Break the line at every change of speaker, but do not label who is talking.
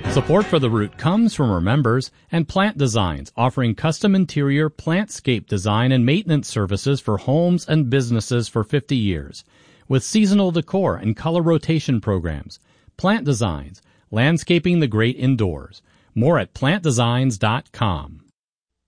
Support for The Root comes from our members and Plant Designs, offering custom interior plantscape design and maintenance services for homes and businesses for 50 years. With seasonal decor and color rotation programs. Plant Designs, landscaping the great indoors. More at plantdesigns.com.